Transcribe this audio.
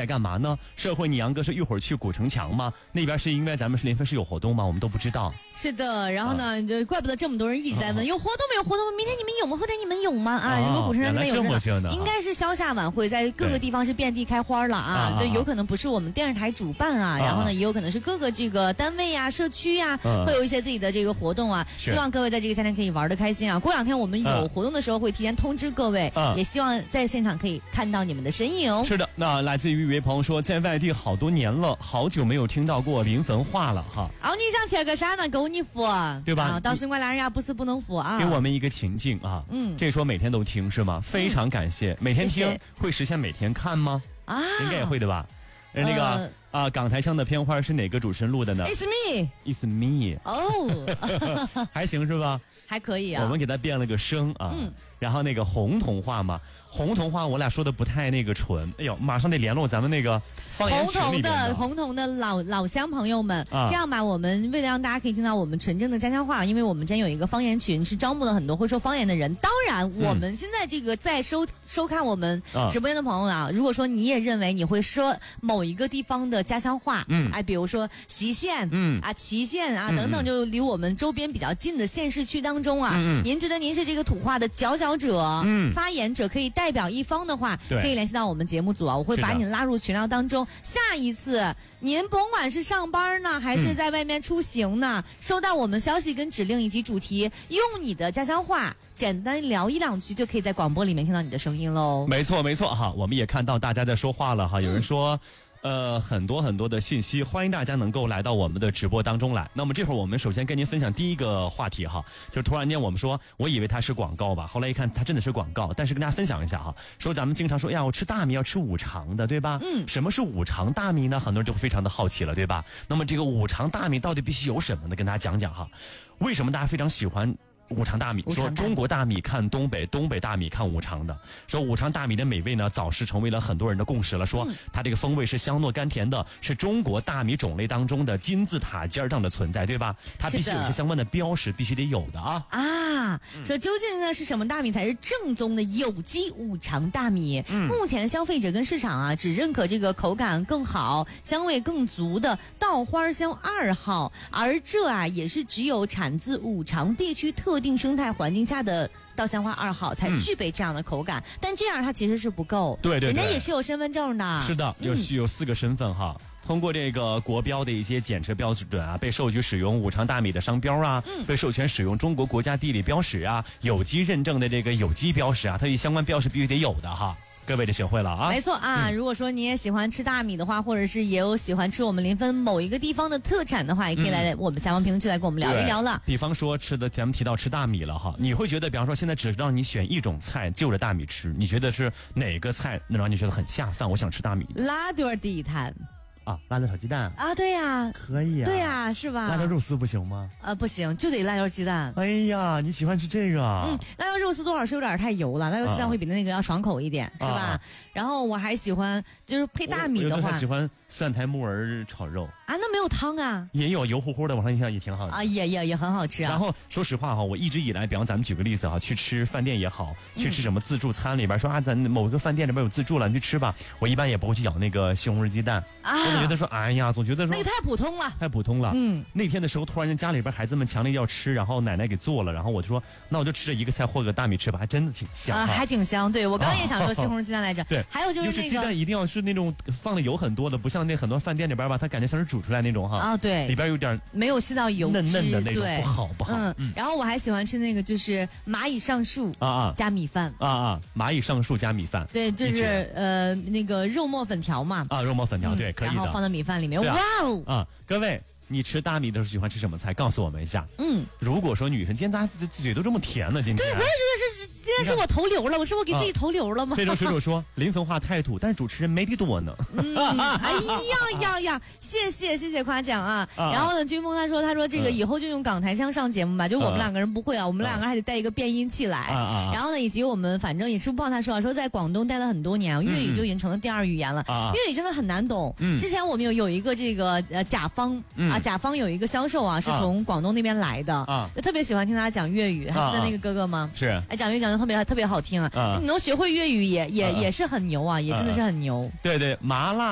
在干嘛呢？社会，你杨哥是一会儿去古城墙吗？那边是因为咱们临汾是有活动吗？我们都不知道。 是的，然后呢，就怪不得这么多人一直在问，有活动没有活动吗？明天你们有吗？后天你们有吗？啊，如果古城墙那边有热闹，应该是消夏晚会，在各个地方是遍地开花了啊。对，有可能不是我们电视台主办啊，然后呢，也有可能是各个这个单位啊、社区啊，会有一些自己的这个活动啊。希望各位在这个夏天可以玩得开心啊！过两天我们有活动的时候会提前通知各位，也希望在现场可以看到你们的身影。 是的，那来自于一位朋友说，在外地好多年了，好久没有听到过临汾话了哈。 你想贴个啥呢？够你服， 对吧？ 到时我俩人家不是不能服啊。 给我们一个情境啊，这说每天都听是吗？非常感谢，每天听会实现每天看吗？啊，应该也会的吧？那个港台腔的片花是哪个主持人录的呢 ？It's me. It's me. 哦， 还行是吧？ 还可以啊。 我们给他变了个声啊，然后那个红童话嘛，红童话我俩说的不太那个纯，哎呦，马上得联络咱们那个方言群里边的红童的老乡朋友们，这样吧，我们为了让大家可以听到我们纯正的家乡话，因为我们真有一个方言群，是招募了很多会说方言的人。当然，我们现在这个在收看我们直播间的朋友啊，如果说你也认为你会说某一个地方的家乡话，比如说隰县，祁县啊等等，就离我们周边比较近的县市区当中啊，您觉得您是这个土话的佼佼者，发言者可以代表一方的话，可以联系到我们节目组啊，我会把你拉入群聊当中。下一次您甭管是上班呢，还是在外面出行呢，收到我们消息跟指令以及主题，用你的家乡话简单聊一两句，就可以在广播里面听到你的声音喽。 没错没错哈，我们也看到大家在说话了哈，有人说很多的信息，欢迎大家能够来到我们的直播当中来。那么这会儿我们首先跟您分享第一个话题哈，就是突然间我们说，我以为它是广告吧，后来一看它真的是广告，但是跟大家分享一下哈，说咱们经常说，呀，我吃大米要吃五常的，对吧？什么是五常大米呢？很多人就非常的好奇了，对吧？那么这个五常大米到底必须有什么呢？跟大家讲讲哈，为什么大家非常喜欢五常大米？说中国大米看东北，东北大米看五常的。说五常大米的美味呢，早是成为了很多人的共识了。说它这个风味是香糯甘甜的，是中国大米种类当中的金字塔尖上的存在，对吧？它必须有些相关的标识，必须得有的啊。 说究竟呢是什么大米才是正宗的有机五常大米？目前消费者跟市场啊，只认可这个口感更好、香味更足的稻花香2号，而这啊也是只有产自五常地区特定生态环境下的稻香花2号才具备这样的口感，但这样它其实是不够。 对， 人家也是有身份证的。 是的，有4个身份哈。通过这个国标的一些检测标准啊，被授予使用五常大米的商标啊，被授权使用中国国家地理标识啊，有机认证的这个有机标识啊，它的相关标识必须得有的哈。各位得学会了啊！ 没错啊，如果说你也喜欢吃大米的话，或者是也有喜欢吃我们临汾某一个地方的特产的话，也可以来我们下方评论区来跟我们聊一聊了。 比方说咱们提到吃大米了哈，你会觉得，比方说现在只让你选一种菜就着大米吃，你觉得是哪个菜能让你觉得很下饭？我想吃大米。 辣条地摊。 辣条炒鸡蛋啊，对呀， 可以啊， 对呀，是吧？ 辣条肉丝不行吗？ 不行，就得辣条鸡蛋。 哎呀，你喜欢吃这个？ 辣条肉丝多少是有点太油了，辣条鸡蛋会比那个要爽口一点，是吧？然后我还喜欢，就是配大米的话， 我喜欢蒜苔木耳炒肉啊，那没有汤啊， 也有油乎乎的，往上一下也挺好的啊，也很好吃啊。 然后说实话哈，我一直以来，比方咱们举个例子哈，去吃饭店也好，去吃什么自助餐里边说咱某个饭店里边有自助了，你去吃吧。我一般也不会去咬那个西红柿鸡蛋我总觉得说，哎呀，总觉得说那个太普通了。 那天的时候突然间家里边孩子们强烈要吃，然后奶奶给做了，然后我就说，那我就吃这一个菜或个大米吃吧，还真的挺香还挺香。对，我刚刚也想说西红柿鸡蛋来着。 对， 还有就是那个鸡蛋一定要是那种放的油很多的，不像那很多饭店里边吧，它感觉像是煮出来那种哈。 对， 里边有点没有吸到油脂， 嫩嫩的那种，不好。 然后我还喜欢吃那个就是蚂蚁上树加米饭蚂蚁上树加米饭。 对，就是那个肉末粉条嘛。 肉末粉条，对，可以的。 然后放到米饭里面，哇哦！各位。你吃大米的时候喜欢吃什么菜？告诉我们一下。如果说女生今天大家嘴都这么甜呢，今天。 对，我也觉得今天是我投流了，我是我给自己投流了吗？ 非洲水手说临汾话太土，但是主持人没你多呢。 哎呀，谢谢夸奖啊！然后呢，军峰他说这个以后就用港台腔上节目吧，就我们两个人不会啊，我们两个还得带一个变音器来。然后呢，以及我们反正也吃不胖，他说在广东待了很多年，粤语就已经成了第2语言了。粤语真的很难懂。之前我们有一个这个甲方甲方有一个销售是从广东那边来的就特别喜欢听他讲粤语。还记得那个哥哥吗？ 是， 讲粤语讲的特别好听你能学会粤语也是很牛啊，也真的是很牛。 对，麻辣